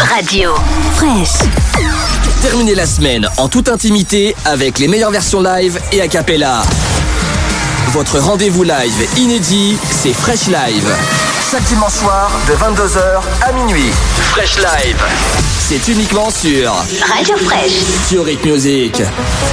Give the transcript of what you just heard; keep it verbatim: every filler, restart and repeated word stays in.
Radio. Fresh. Terminez la semaine en toute intimité avec les meilleures versions live et a cappella. Votre rendez-vous live inédit, c'est Fresh Live. Chaque dimanche soir de vingt-deux heures à minuit. Fresh Live. C'est uniquement sur Radio Fresh. Theoric Music.